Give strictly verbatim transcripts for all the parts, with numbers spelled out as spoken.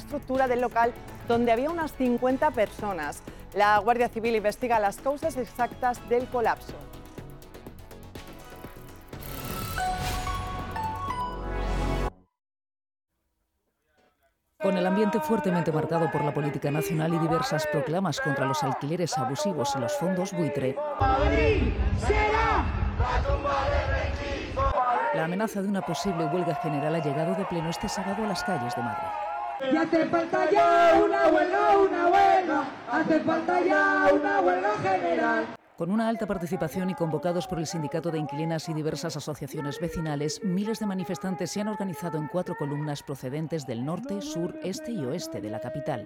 estructura del local donde había unas cincuenta personas. La Guardia Civil investiga las causas exactas del colapso. Con el ambiente fuertemente marcado por la política nacional y diversas proclamas contra los alquileres abusivos y los fondos buitre, la amenaza de una posible huelga general ha llegado de pleno este sábado a las calles de Madrid. Y hace falta ya una huelga, una huelga, hace falta ya una huelga general. Con una alta participación y convocados por el Sindicato de Inquilinas y diversas asociaciones vecinales, miles de manifestantes se han organizado en cuatro columnas procedentes del norte, sur, este y oeste de la capital.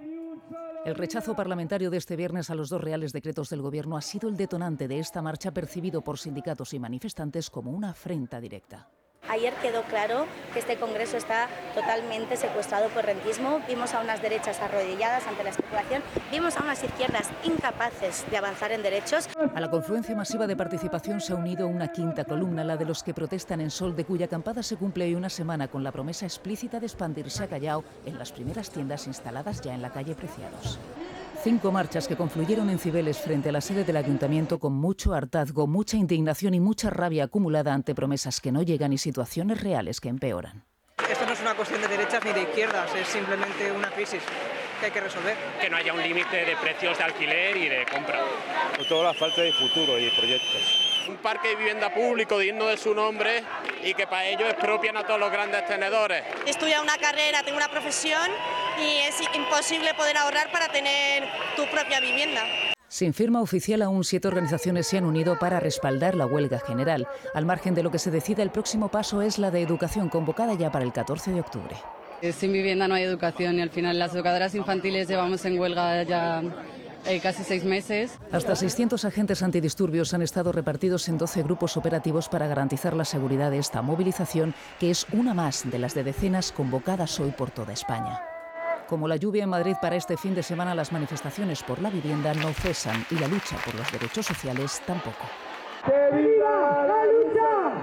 El rechazo parlamentario de este viernes a los dos reales decretos del Gobierno ha sido el detonante de esta marcha, percibido por sindicatos y manifestantes como una afrenta directa. Ayer quedó claro que este Congreso está totalmente secuestrado por rentismo. Vimos a unas derechas arrodilladas ante la especulación, vimos a unas izquierdas incapaces de avanzar en derechos. A la confluencia masiva de participación se ha unido una quinta columna, la de los que protestan en Sol, de cuya acampada se cumple hoy una semana con la promesa explícita de expandirse a Callao en las primeras tiendas instaladas ya en la calle Preciados. Cinco marchas que confluyeron en Cibeles frente a la sede del Ayuntamiento con mucho hartazgo, mucha indignación y mucha rabia acumulada ante promesas que no llegan y situaciones reales que empeoran. Esto no es una cuestión de derechas ni de izquierdas, es simplemente una crisis que hay que resolver. Que no haya un límite de precios de alquiler y de compra. Sobre todo la falta de futuro y proyectos. Un parque de vivienda público digno de su nombre y que para ello expropian a todos los grandes tenedores. He estudiado una carrera, tengo una profesión y es imposible poder ahorrar para tener tu propia vivienda. Sin firma oficial aún, siete organizaciones se han unido para respaldar la huelga general. Al margen de lo que se decida, el próximo paso es la de educación, convocada ya para el catorce de octubre. Sin vivienda no hay educación y al final las educadoras infantiles llevamos en huelga ya eh, casi seis meses. Hasta seiscientos agentes antidisturbios han estado repartidos en doce grupos operativos para garantizar la seguridad de esta movilización, que es una más de las de decenas convocadas hoy por toda España. Como la lluvia en Madrid para este fin de semana, las manifestaciones por la vivienda no cesan y la lucha por los derechos sociales tampoco. ¡Que viva la lucha!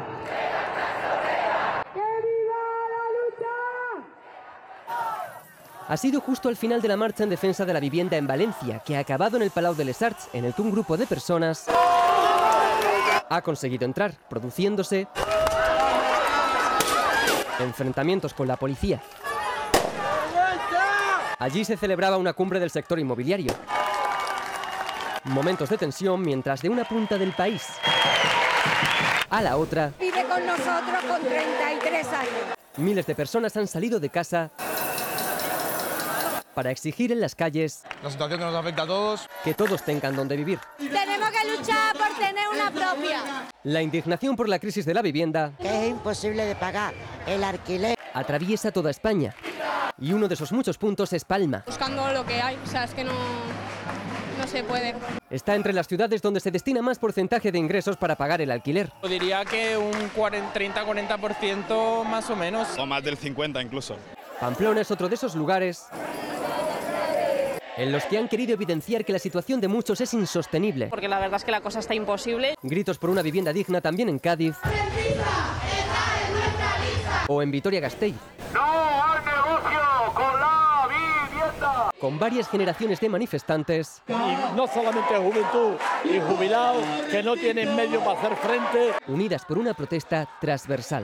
¡Que viva la lucha! Ha sido justo al final de la marcha en defensa de la vivienda en Valencia, que ha acabado en el Palau de les Arts, en el que un grupo de personas ha conseguido entrar, produciéndose enfrentamientos con la policía. Allí se celebraba una cumbre del sector inmobiliario. Momentos de tensión mientras de una punta del país a la otra, Vive con nosotros con treinta y tres años. miles de personas han salido de casa para exigir en las calles La situación que nos afecta a todos. que todos tengan donde vivir. Tenemos que luchar por tener una propia. La indignación por la crisis de la vivienda que es imposible de pagar el alquiler. Atraviesa toda España y uno de esos muchos puntos es Palma. Buscando lo que hay, o sea, es que no, no se puede. Está entre las ciudades donde se destina más porcentaje de ingresos para pagar el alquiler. Yo diría que un treinta a cuarenta por ciento más o menos. O más del cincuenta incluso. Pamplona es otro de esos lugares en los que han querido evidenciar que la situación de muchos es insostenible. Porque la verdad es que la cosa está imposible. Gritos por una vivienda digna también en Cádiz o en Vitoria-Gasteiz. ¡No al negocio con la vivienda! Con varias generaciones de manifestantes. Y no solamente juventud y jubilados que no tienen medio para hacer frente. Unidas por una protesta transversal.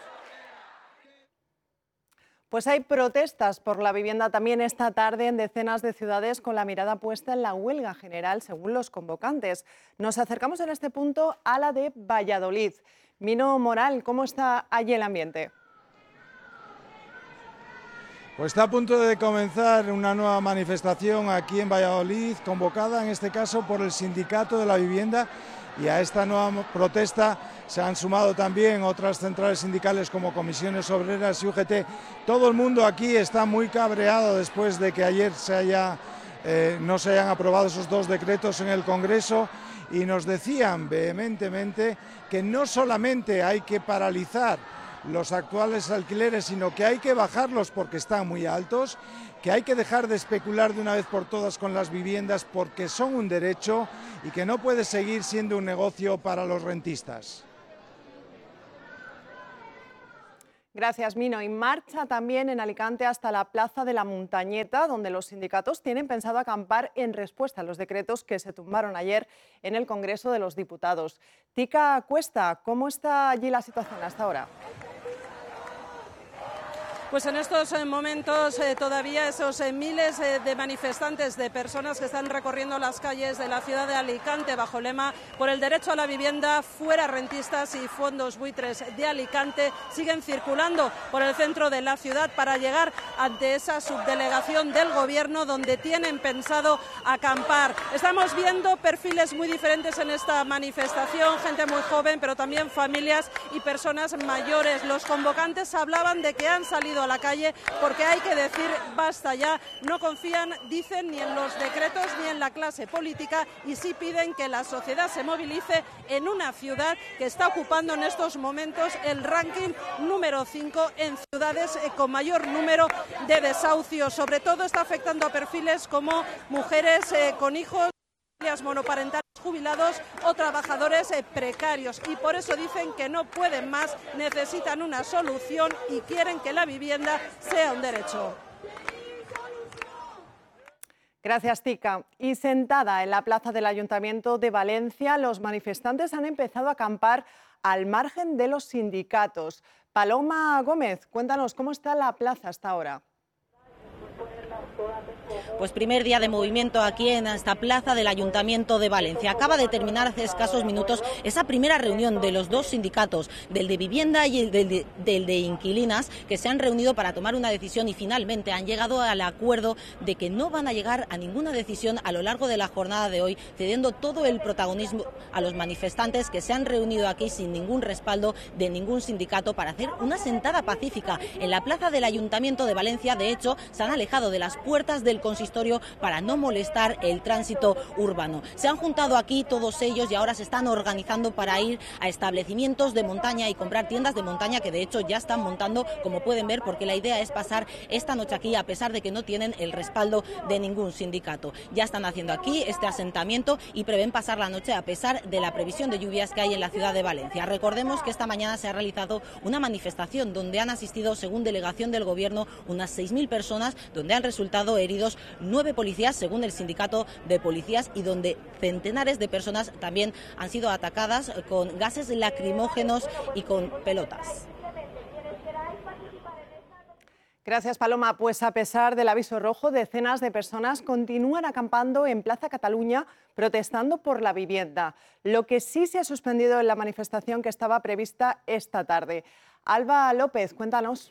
Pues hay protestas por la vivienda también esta tarde en decenas de ciudades, con la mirada puesta en la huelga general, según los convocantes. Nos acercamos en este punto a la de Valladolid. Mino Moral, ¿cómo está allí el ambiente? Pues está a punto de comenzar una nueva manifestación aquí en Valladolid, convocada en este caso por el Sindicato de la Vivienda, y a esta nueva protesta se han sumado también otras centrales sindicales como Comisiones Obreras y U G T. Todo el mundo aquí está muy cabreado después de que ayer se haya, eh, no se hayan aprobado esos dos decretos en el Congreso, y nos decían vehementemente que no solamente hay que paralizar los actuales alquileres, sino que hay que bajarlos porque están muy altos, que hay que dejar de especular de una vez por todas con las viviendas porque son un derecho y que no puede seguir siendo un negocio para los rentistas. Gracias, Mino. Y marcha también en Alicante hasta la Plaza de la Montañeta, donde los sindicatos tienen pensado acampar en respuesta a los decretos que se tumbaron ayer en el Congreso de los Diputados. Tica Cuesta, ¿cómo está allí la situación hasta ahora? Pues en estos momentos eh, todavía esos eh, miles eh, de manifestantes, de personas que están recorriendo las calles de la ciudad de Alicante bajo lema por el derecho a la vivienda, fuera rentistas y fondos buitres de Alicante, siguen circulando por el centro de la ciudad para llegar ante esa subdelegación del Gobierno donde tienen pensado acampar. Estamos viendo perfiles muy diferentes en esta manifestación, gente muy joven, pero también familias y personas mayores. Los convocantes hablaban de que han salido a la calle porque hay que decir basta ya, no confían, dicen, ni en los decretos ni en la clase política y sí piden que la sociedad se movilice en una ciudad que está ocupando en estos momentos el ranking número cinco en ciudades con mayor número de desahucios. Sobre todo está afectando a perfiles como mujeres eh, con hijos, familias monoparentales, jubilados o trabajadores precarios, y por eso dicen que no pueden más, necesitan una solución y quieren que la vivienda sea un derecho. Gracias, Tica. Y sentada en la plaza del Ayuntamiento de Valencia, los manifestantes han empezado a acampar al margen de los sindicatos. Paloma Gómez, cuéntanos cómo está la plaza hasta ahora. Pues primer día de movimiento aquí en esta plaza del Ayuntamiento de Valencia. Acaba de terminar hace escasos minutos esa primera reunión de los dos sindicatos, del de vivienda y el del de, del de inquilinas, que se han reunido para tomar una decisión y finalmente han llegado al acuerdo de que no van a llegar a ninguna decisión a lo largo de la jornada de hoy, cediendo todo el protagonismo a los manifestantes que se han reunido aquí sin ningún respaldo de ningún sindicato para hacer una sentada pacífica en la plaza del Ayuntamiento de Valencia. De hecho, se han alejado de las puertas del consistorio para no molestar el tránsito urbano. Se han juntado aquí todos ellos y ahora se están organizando para ir a establecimientos de montaña y comprar tiendas de montaña, que de hecho ya están montando, como pueden ver, porque la idea es pasar esta noche aquí a pesar de que no tienen el respaldo de ningún sindicato. Ya están haciendo aquí este asentamiento y prevén pasar la noche a pesar de la previsión de lluvias que hay en la ciudad de Valencia. Recordemos que esta mañana se ha realizado una manifestación donde han asistido, según delegación del Gobierno, unas seis mil personas, donde han resultado heridos nueve policías, según el sindicato de policías, y donde centenares de personas también han sido atacadas con gases lacrimógenos y con pelotas. Gracias, Paloma. Pues a pesar del aviso rojo, decenas de personas continúan acampando en Plaza Cataluña protestando por la vivienda. Lo que sí se ha suspendido en la manifestación que estaba prevista esta tarde. Alba López, cuéntanos.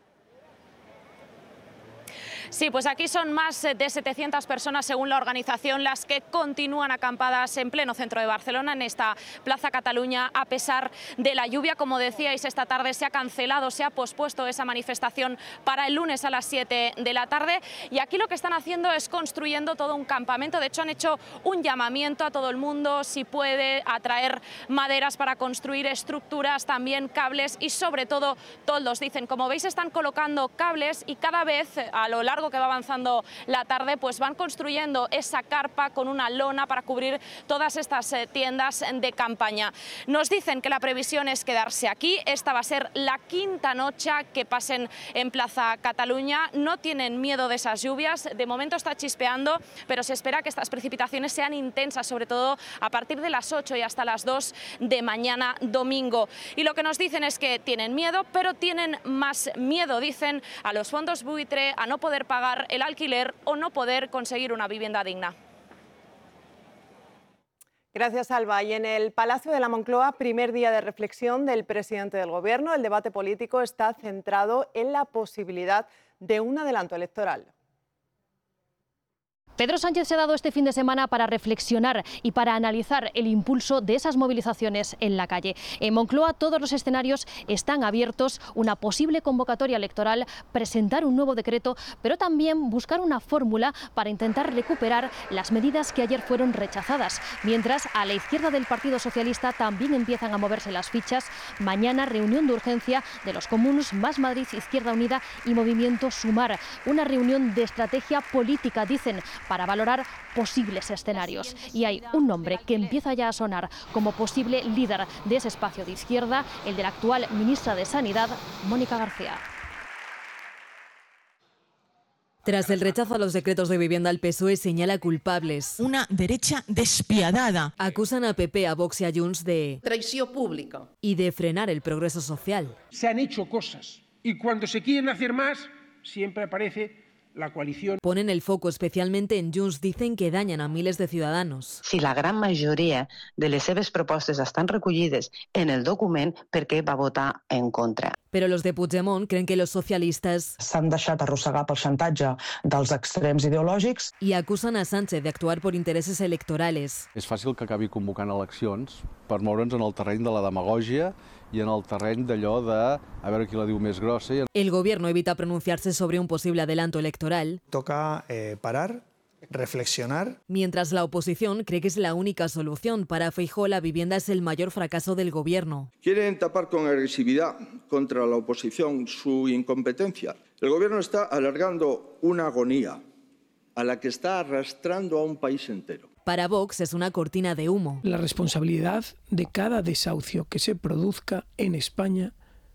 Sí, pues aquí son más de setecientas personas, según la organización, las que continúan acampadas en pleno centro de Barcelona, en esta Plaza Cataluña, a pesar de la lluvia. Como decíais, esta tarde se ha cancelado, se ha pospuesto esa manifestación para el lunes a las siete de la tarde. Y aquí lo que están haciendo es construyendo todo un campamento. De hecho, han hecho un llamamiento a todo el mundo, si puede, a traer maderas para construir estructuras, también cables y, sobre todo, toldos. Dicen, como veis, están colocando cables y cada vez, a lo largo que va avanzando la tarde, pues van construyendo esa carpa con una lona para cubrir todas estas eh, tiendas de campaña. Nos dicen que la previsión es quedarse aquí. Esta va a ser la quinta noche que pasen en Plaza Cataluña. No tienen miedo de esas lluvias. De momento está chispeando, pero se espera que estas precipitaciones sean intensas, sobre todo a partir de las ocho y hasta las dos de mañana domingo. Y lo que nos dicen es que tienen miedo, pero tienen más miedo, dicen, a los fondos buitre, a no poder pagar el alquiler o no poder conseguir una vivienda digna. Gracias, Alba. Y en el Palacio de la Moncloa, primer día de reflexión del presidente del Gobierno, el debate político está centrado en la posibilidad de un adelanto electoral. Pedro Sánchez se ha dado este fin de semana para reflexionar y para analizar el impulso de esas movilizaciones en la calle. En Moncloa todos los escenarios están abiertos, una posible convocatoria electoral, presentar un nuevo decreto, pero también buscar una fórmula para intentar recuperar las medidas que ayer fueron rechazadas. Mientras, a la izquierda del Partido Socialista también empiezan a moverse las fichas. Mañana reunión de urgencia de los Comuns, Más Madrid, Izquierda Unida y Movimiento Sumar. Una reunión de estrategia política, dicen, para valorar posibles escenarios. Y hay un nombre que empieza ya a sonar como posible líder de ese espacio de izquierda, el de la actual ministra de Sanidad, Mónica García. Tras el rechazo a los decretos de vivienda, el P S O E señala culpables. Una derecha despiadada. Acusan a P P, a Vox y a Junts de traición pública y de frenar el progreso social. Se han hecho cosas y cuando se quieren hacer más, siempre aparece la coalición. Ponen el foco especialmente en Junts, dicen que dañan a miles de ciudadanos. Si la gran majoria de les seves propostes estan recollides en el document, ¿per què va votar en contra? Pero los de Puigdemont creen que los socialistas s'han deixat arrossegar pel xantatge dels extrems ideològics y acusan a Sánchez de actuar por intereses electorales. És fàcil que acabi convocant eleccions per moure'ns en el terreny de la demagògia y en el terreny d'allò de a veure qui la diu més grossa. El gobierno evita pronunciarse sobre un posible adelanto electoral. Toca eh, parar, reflexionar. Mientras la oposición cree que es la única solución. Para Feijóo, la vivienda es el mayor fracaso del gobierno. Quieren tapar con agresividad contra la oposición su incompetencia. El gobierno está alargando una agonía a la que está arrastrando a un país entero. Para Vox es una cortina de humo. La responsabilidad de cada desahucio que se produzca en España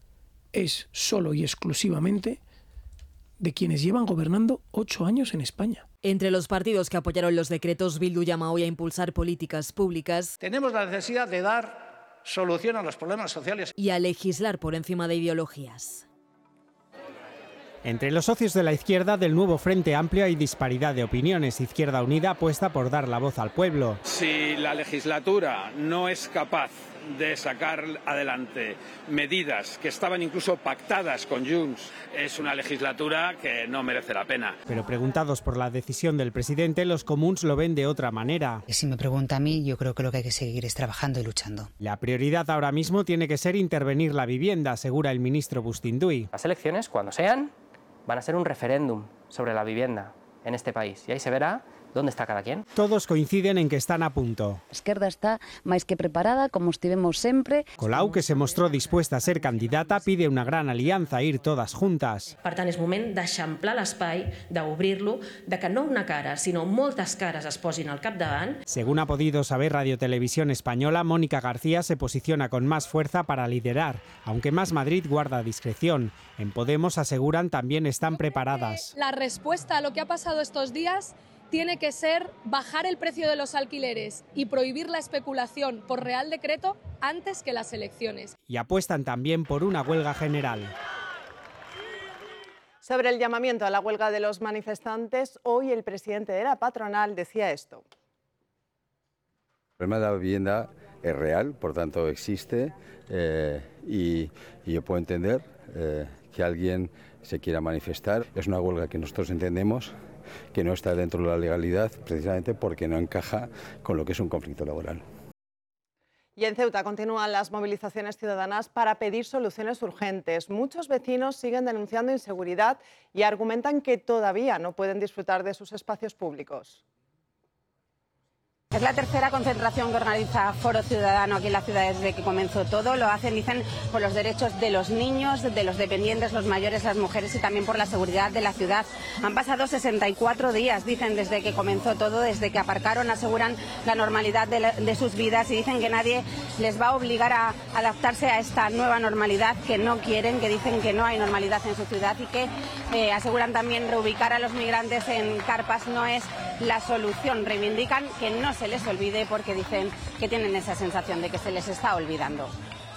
es solo y exclusivamente de quienes llevan gobernando ocho años en España. Entre los partidos que apoyaron los decretos, Bildu llama hoy a impulsar políticas públicas. Tenemos la necesidad de dar solución a los problemas sociales y a legislar por encima de ideologías. Entre los socios de la izquierda del nuevo Frente Amplio hay disparidad de opiniones. Izquierda Unida apuesta por dar la voz al pueblo. Si la legislatura no es capaz de sacar adelante medidas que estaban incluso pactadas con Junts, es una legislatura que no merece la pena. Pero preguntados por la decisión del presidente, los comuns lo ven de otra manera. Si me pregunta a mí, yo creo que lo que hay que seguir es trabajando y luchando. La prioridad ahora mismo tiene que ser intervenir la vivienda, asegura el ministro Bustinduy. Las elecciones, cuando sean, van a ser un referéndum sobre la vivienda en este país y ahí se verá dónde está cada quien. Todos coinciden en que están a punto. A esquerda está máis que preparada, como estivemos sempre. Colau, que se mostró dispuesta a ser candidata, pide una gran alianza, ir todas juntas. Per tant, és moment d'eixamplar l'espai, d'obrir-lo, de que no una cara, sinó moltes cares es posin al capdavant. Según ha podido saber Radio Televisión Española, Mónica García se posiciona con más fuerza para liderar, aunque Más Madrid guarda discreción. En Podemos aseguran también están preparadas. La respuesta a lo que ha pasado estos días tiene que ser bajar el precio de los alquileres y prohibir la especulación por Real Decreto antes que las elecciones. Y apuestan también por una huelga general. Sobre el llamamiento a la huelga de los manifestantes, hoy el presidente de la patronal decía esto. El problema de la vivienda es real, por tanto existe, eh, y, y yo puedo entender eh, que alguien se quiera manifestar. Es una huelga que nosotros entendemos que no está dentro de la legalidad, precisamente porque no encaja con lo que es un conflicto laboral. Y en Ceuta continúan las movilizaciones ciudadanas para pedir soluciones urgentes. Muchos vecinos siguen denunciando inseguridad y argumentan que todavía no pueden disfrutar de sus espacios públicos. Es la tercera concentración que organiza Foro Ciudadano aquí en la ciudad desde que comenzó todo. Lo hacen, dicen, por los derechos de los niños, de los dependientes, los mayores, las mujeres y también por la seguridad de la ciudad. Han pasado sesenta y cuatro días, dicen, desde que comenzó todo, desde que aparcaron, aseguran la normalidad de, la, de sus vidas y dicen que nadie les va a obligar a adaptarse a esta nueva normalidad que no quieren, que dicen que no hay normalidad en su ciudad y que eh, aseguran también reubicar a los migrantes en carpas no es la solución. Reivindican que no se les olvide porque dicen que tienen esa sensación de que se les está olvidando.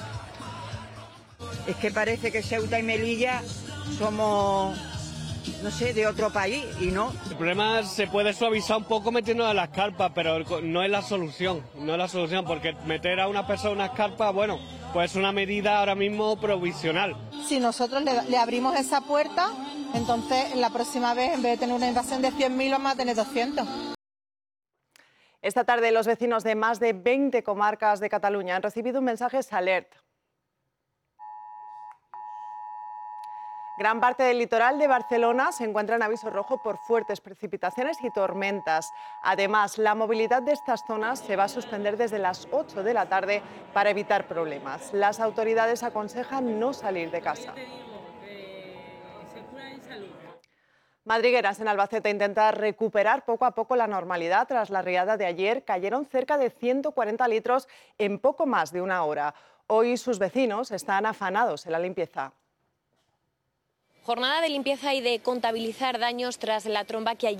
Es que parece que Ceuta y Melilla somos, no sé, de otro país y no. El problema se puede suavizar un poco metiendo a las carpas, pero no es la solución, no es la solución, porque meter a una persona en unas carpas, bueno, pues es una medida ahora mismo provisional. Si nosotros le, le abrimos esa puerta, entonces la próxima vez en vez de tener una invasión de cien mil vamos a tener doscientos. Esta tarde los vecinos de más de veinte comarcas de Cataluña han recibido un mensaje alert. Gran parte del litoral de Barcelona se encuentra en aviso rojo por fuertes precipitaciones y tormentas. Además, la movilidad de estas zonas se va a suspender desde las ocho de la tarde para evitar problemas. Las autoridades aconsejan no salir de casa. Madrigueras en Albacete intenta recuperar poco a poco la normalidad tras la riada de ayer. Cayeron cerca de ciento cuarenta litros en poco más de una hora. Hoy sus vecinos están afanados en la limpieza. Jornada de limpieza y de contabilizar daños tras la tromba que ayer